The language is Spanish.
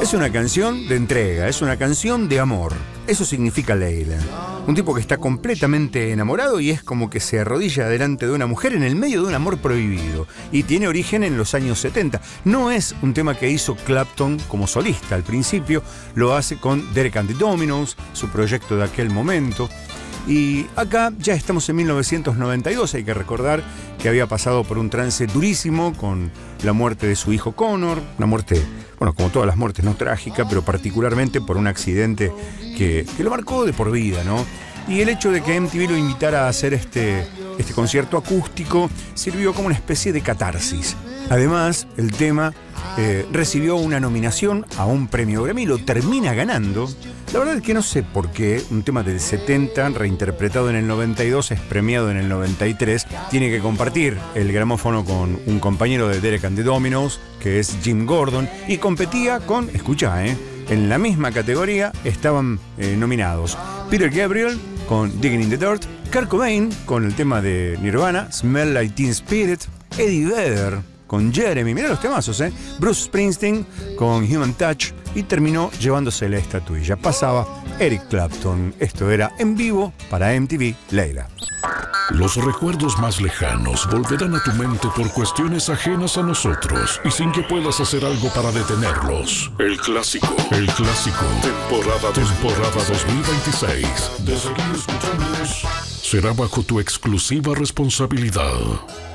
Es una canción de entrega, es una canción de amor. Eso significa Leila. Un tipo que está completamente enamorado y es como que se arrodilla delante de una mujer en el medio de un amor prohibido. Y tiene origen en los años 70. No es un tema que hizo Clapton como solista al principio. Lo hace con Derek and the Dominos, su proyecto de aquel momento. Y acá ya estamos en 1992, hay que recordar que había pasado por un trance durísimo con la muerte de su hijo Connor, una muerte, bueno, como todas las muertes, no trágica, pero particularmente por un accidente que lo marcó de por vida, ¿no? Y el hecho de que MTV lo invitara a hacer este concierto acústico sirvió como una especie de catarsis. Además, el tema recibió una nominación a un premio Grammy, lo termina ganando. La verdad es que no sé por qué un tema del 70, reinterpretado en el 92, es premiado en el 93. Tiene que compartir el gramófono con un compañero de Derek and the Dominos, que es Jim Gordon, y competía con, escuchá, en la misma categoría estaban nominados Peter Gabriel con Digging in the Dirt, Kurt Cobain con el tema de Nirvana, Smell Like Teen Spirit, Eddie Vedder con Jeremy, mirá los temazos, Bruce Springsteen con Human Touch, y terminó llevándose la estatuilla. Pasaba Eric Clapton. Esto era En Vivo para MTV Leila. Los recuerdos más lejanos volverán a tu mente por cuestiones ajenas a nosotros y sin que puedas hacer algo para detenerlos. El clásico, temporada 2026. De seguir escuchándonos, será bajo tu exclusiva responsabilidad.